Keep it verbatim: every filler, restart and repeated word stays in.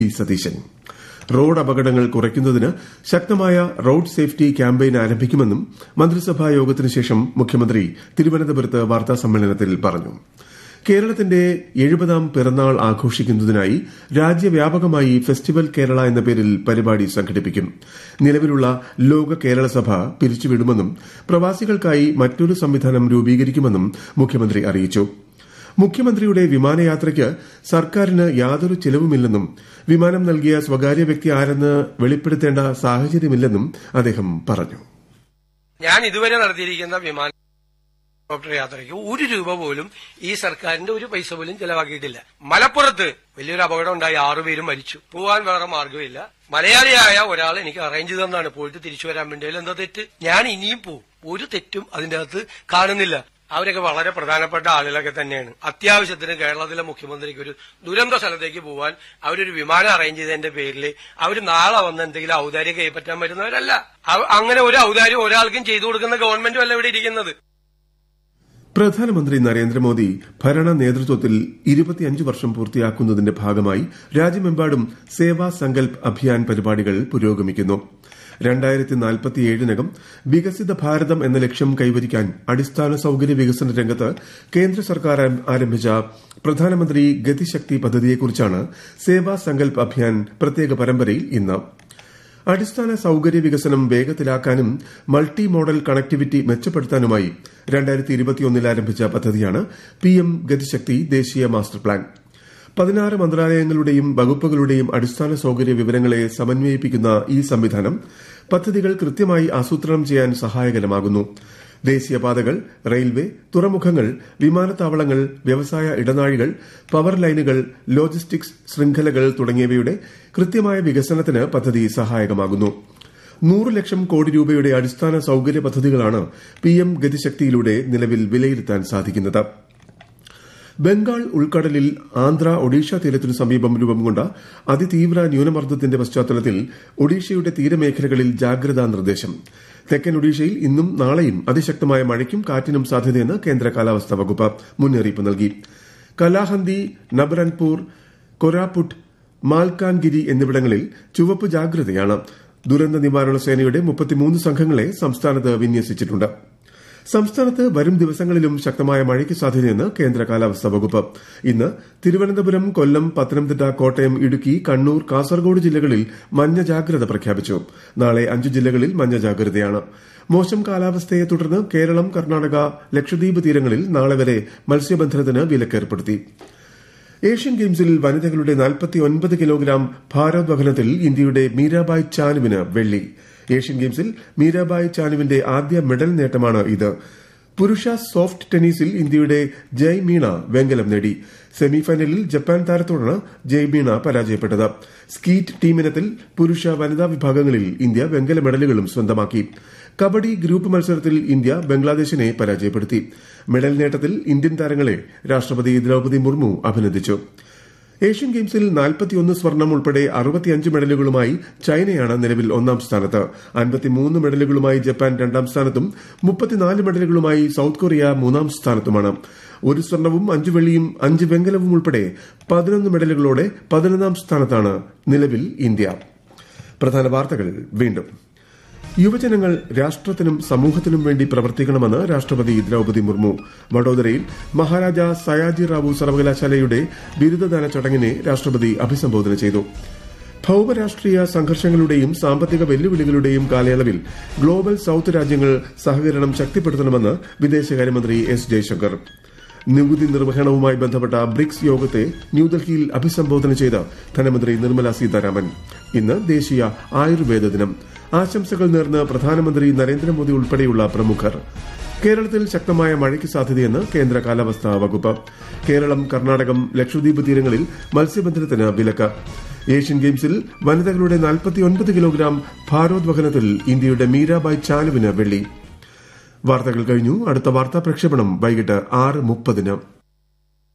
Satheesan. Road അപകടങ്ങൾ കുറയ്ക്കുന്നതിന് ശക്തമായ റോഡ് സേഫ്റ്റി ക്യാമ്പയിൻ ആരംഭിക്കുമെന്നും മന്ത്രിസഭാ യോഗത്തിന് ശേഷം മുഖ്യമന്ത്രി തിരുവനന്തപുരത്ത് വാർത്താസമ്മേളനത്തിൽ പറഞ്ഞു. കേരളത്തിന്റെ എഴുപതാം പിറന്നാൾ ആഘോഷിക്കുന്നതിനായി രാജ്യവ്യാപകമായി ഫെസ്റ്റിവൽ കേരള എന്ന പേരിൽ പരിപാടി സംഘടിപ്പിക്കും. നിലവിലുള്ള ലോക കേരള സഭ പിരിച്ചുവിടുമെന്നും പ്രവാസികൾക്കായി മറ്റൊരു സംവിധാനം രൂപീകരിക്കുമെന്നും മുഖ്യമന്ത്രി അറിയിച്ചു. മുഖ്യമന്ത്രിയുടെ വിമാനയാത്രയ്ക്ക് സർക്കാരിന് യാതൊരു ചെലവുമില്ലെന്നും വിമാനം നൽകിയ സ്വകാര്യ വ്യക്തി ആരെന്ന് വെളിപ്പെടുത്തേണ്ട സാഹചര്യമില്ലെന്നും അദ്ദേഹം പറഞ്ഞു. ഞാൻ ഇതുവരെ നടത്തിയിരിക്കുന്ന വിമാന ഹെലികോപ്റ്റർ യാത്രയ്ക്ക് ഒരു രൂപ പോലും ഈ സർക്കാരിന്റെ ഒരു പൈസ പോലും ചെലവാക്കിയിട്ടില്ല. മലപ്പുറത്ത് വലിയൊരു അപകടം ഉണ്ടായി, ആറുപേരും മരിച്ചു. പോവാൻ വേറെ മാർഗമില്ല. മലയാളിയായ ഒരാൾ എനിക്ക് അറേഞ്ച് തന്നാണ് പോയിട്ട് തിരിച്ചു വരാൻ വേണ്ടി. എന്താ തെറ്റ്? ഞാൻ ഇനിയും പോവും. ഒരു തെറ്റും അതിന്റെ അകത്ത് കാണുന്നില്ല. അവരൊക്കെ വളരെ പ്രധാനപ്പെട്ട ആളുകളൊക്കെ തന്നെയാണ്. അത്യാവശ്യത്തിന് കേരളത്തിലെ മുഖ്യമന്ത്രിക്ക് ഒരു ദുരന്ത സ്ഥലത്തേക്ക് പോവാൻ അവരൊരു വിമാനം അറേഞ്ച് ചെയ്തതിന്റെ പേരിൽ അവർ നാളെ വന്ന് എന്തെങ്കിലും ഔദാര്യം കൈപ്പറ്റാൻ വരുന്നവരല്ല. അങ്ങനെ ഒരു ഔദാര്യം ഒരാൾക്കും ചെയ്തു കൊടുക്കുന്ന ഗവൺമെന്റും അല്ല ഇവിടെ ഇരിക്കുന്നത്. പ്രധാനമന്ത്രി നരേന്ദ്രമോദി ഭരണ നേതൃത്വത്തിൽ ഇരുപത്തിയഞ്ച് വർഷം പൂർത്തിയാക്കുന്നതിന്റെ ഭാഗമായി രാജ്യമെമ്പാടും സേവാ സങ്കൽപ് അഭിയാൻ പരിപാടികൾ പുരോഗമിക്കുന്നു. രണ്ടായിരത്തി നാൽപ്പത്തിയേഴിനകം വികസിത ഭാരതം എന്ന ലക്ഷ്യം കൈവരിക്കാൻ അടിസ്ഥാന സൌകര്യ വികസന രംഗത്ത് കേന്ദ്ര സർക്കാർ ആരംഭിച്ച പ്രധാനമന്ത്രി ഗതിശക്തി പദ്ധതിയെക്കുറിച്ചാണ് സേവാ സങ്കൽപ് അഭിയാൻ പ്രത്യേക പരമ്പരയിൽ ഇന്ന്. അടിസ്ഥാന സൌകര്യ വികസനം വേഗത്തിലാക്കാനും മൾട്ടി മോഡൽ കണക്ടിവിറ്റി മെച്ചപ്പെടുത്താനുമായി രണ്ടായിരത്തി ഇരുപത്തിയൊന്നിൽ ആരംഭിച്ച പദ്ധതിയാണ് പിഎം ഗതിശക്തി ദേശീയ മാസ്റ്റർ പ്ലാൻ. പതിനാറ് മന്ത്രാലയങ്ങളുടെയും വകുപ്പുകളുടെയും അടിസ്ഥാന സൌകര്യ വിവരങ്ങളെ സമന്വയിപ്പിക്കുന്ന ഈ സംവിധാനം പദ്ധതികൾ കൃത്യമായി ആസൂത്രണം ചെയ്യാൻ സഹായകരമാകുന്നു. ദേശീയപാതകൾ, റെയിൽവേ, തുറമുഖങ്ങൾ, വിമാനത്താവളങ്ങൾ, വ്യവസായ ഇടനാഴികൾ, പവർ ലൈനുകൾ, ലോജിസ്റ്റിക്സ് ശൃംഖലകൾ തുടങ്ങിയവയുടെ കൃത്യമായ വികസനത്തിന് പദ്ധതി സഹായകമാകുന്നു. നൂറ് ലക്ഷം കോടി രൂപയുടെ അടിസ്ഥാന സൌകര്യ പദ്ധതികളാണ് പിഎം ഗതിശക്തിയിലൂടെ നിലവിൽ വിലയിരുത്താൻ സാധിക്കുന്നത്. ബംഗാൾ ഉൾക്കടലിൽ ആന്ധ്ര ഒഡീഷ തീരത്തിനു സമീപം രൂപം കൊണ്ട അതിതീവ്ര ന്യൂനമർദ്ദത്തിന്റെ പശ്ചാത്തലത്തിൽ ഒഡീഷയുടെ തീരമേഖലകളിൽ ജാഗ്രതാ നിർദ്ദേശം. തെക്കൻ ഒഡീഷയിൽ ഇന്നും നാളെയും അതിശക്തമായ മഴയ്ക്കും കാറ്റിനും സാധ്യതയെന്ന് കേന്ദ്ര കാലാവസ്ഥാ വകുപ്പ് മുന്നറിയിപ്പ് നൽകി. കലാഹന്ദി, നബറൻപൂർ, കൊരാപുട്ട്, മാൽക്കാൻഗിരി എന്നിവിടങ്ങളിൽ ചുവപ്പ് ജാഗ്രതയാണ്. ദുരന്ത നിവാരണ സേനയുടെ മുപ്പത്തിമൂന്ന് സംഘങ്ങളെ സംസ്ഥാനത്ത് വിന്യസിച്ചിട്ടുണ്ട്. സംസ്ഥാനത്ത് വരും ദിവസങ്ങളിലും ശക്തമായ മഴയ്ക്ക് സാധ്യതയെന്ന് കേന്ദ്ര കാലാവസ്ഥാ വകുപ്പ്. ഇന്ന് തിരുവനന്തപുരം, കൊല്ലം, പത്തനംതിട്ട, കോട്ടയം, ഇടുക്കി, കണ്ണൂർ, കാസർഗോഡ് ജില്ലകളിൽ മഞ്ഞ ജാഗ്രത പ്രഖ്യാപിച്ചു. നാളെ അഞ്ച് ജില്ലകളിൽ മഞ്ഞ ജാഗ്രതയാണ്. മോശം കാലാവസ്ഥയെ തുടർന്ന് കേരളം, കർണാടക, ലക്ഷദ്വീപ് തീരങ്ങളിൽ നാളെ വരെ മത്സ്യബന്ധനത്തിന് വിലക്കേർപ്പെടുത്തി. ഏഷ്യൻ ഗെയിംസിൽ വനിതകളുടെ നാൽപ്പത്തിയൊൻപത് കിലോഗ്രാം ഭാരോദ്വഹനത്തിൽ ഇന്ത്യയുടെ മീരാബായ് ചാനുവിന് വെള്ളി. ഏഷ്യൻ ഗെയിംസിൽ മീരാബായ് ചാനുവിന്റെ ആദ്യ മെഡൽ നേട്ടമാണ് ഇത്. പുരുഷ സോഫ്റ്റ് ടെന്നീസിൽ ഇന്ത്യയുടെ ജയ് മീണ വെങ്കലം നേടി. സെമിഫൈനലിൽ ജപ്പാൻ താരത്തോടാണ് ജയ് മീണ പരാജയപ്പെട്ടത്. സ്കീറ്റ് ടീമിനത്തിൽ പുരുഷ വനിതാ വിഭാഗങ്ങളിൽ ഇന്ത്യ വെങ്കല മെഡലുകളും സ്വന്തമാക്കി. കബഡി ഗ്രൂപ്പ് മത്സരത്തിൽ ഇന്ത്യ ബംഗ്ലാദേശിനെ പരാജയപ്പെടുത്തി. മെഡൽ നേട്ടത്തിൽ ഇന്ത്യൻ താരങ്ങളെ രാഷ്ട്രപതി ദ്രൌപദി മുർമു അഭിനന്ദിച്ചു. ഏഷ്യൻ ഗെയിംസിൽ നാൽപ്പത്തിയൊന്ന് സ്വർണം ഉൾപ്പെടെ അറുപത്തിയഞ്ച് മെഡലുകളുമായി ചൈനയാണ് നിലവിൽ ഒന്നാം സ്ഥാനത്ത്. അൻപത്തിമൂന്ന് മെഡലുകളുമായി ജപ്പാൻ രണ്ടാം സ്ഥാനത്തും മുപ്പത്തിനാല് മെഡലുകളുമായി സൌത്ത് കൊറിയ മൂന്നാം സ്ഥാനത്തുമാണ്. ഒരു സ്വർണവും അഞ്ച് വെള്ളിയും അഞ്ച് വെങ്കലവും ഉൾപ്പെടെ പതിനൊന്ന് മെഡലുകളോടെ പതിനൊന്നാം സ്ഥാനത്താണ് നിലവിൽ ഇന്ത്യ. പ്രധാന വാർത്തകൾ വീണ്ടും. യുവജനങ്ങൾ രാഷ്ട്രത്തിനും സമൂഹത്തിനും വേണ്ടി പ്രവർത്തിക്കണമെന്ന് രാഷ്ട്രപതി ദ്രൌപദി മുർമു. വഡോദരയിൽ മഹാരാജ സയാജി റാവു സർവകലാശാലയുടെ ബിരുദദാന ചടങ്ങിനെ രാഷ്ട്രപതി അഭിസംബോധന ചെയ്തു. ഭൌമരാഷ്ട്രീയ സംഘർഷങ്ങളുടെയും സാമ്പത്തിക വെല്ലുവിളികളുടെയും കാലയളവിൽ ഗ്ലോബൽ സൌത്ത് രാജ്യങ്ങൾ സഹകരണം ശക്തിപ്പെടുത്തണമെന്ന് വിദേശകാര്യമന്ത്രി എസ് ജയശങ്കർ. നികുതി നിർവഹണവുമായി ബന്ധപ്പെട്ട ബ്രിക്സ് യോഗത്തെ ന്യൂഡൽഹിയിൽ അഭിസംബോധന ചെയ്ത ധനമന്ത്രി നിർമ്മല സീതാരാമൻ. ഇന്ന് ദേശീയ ആയുർവേദ ദിനം. ആശംസകൾ നേർന്ന് പ്രധാനമന്ത്രി നരേന്ദ്രമോദി ഉൾപ്പെടെയുള്ള പ്രമുഖർ. കേരളത്തിൽ ശക്തമായ മഴയ്ക്ക് സാധ്യതയെന്ന് കേന്ദ്ര കാലാവസ്ഥാ വകുപ്പ്. കേരളം, കർണാടകം, ലക്ഷദ്വീപ് തീരങ്ങളിൽ മത്സ്യബന്ധനത്തിന് വിലക്ക്. ഏഷ്യൻ ഗെയിംസിൽ വനിതകളുടെ നാൽപ്പത്തിയൊൻപത് കിലോഗ്രാം ഭാരോദ്വഹനത്തിൽ ഇന്ത്യയുടെ മീരാബായ് ചാനുവിന് വെള്ളി. വാർത്തകൾ കഴിഞ്ഞു. അടുത്ത വാർത്താ പ്രക്ഷേപണം വൈകിട്ട് ആറ് മുപ്പതിന്.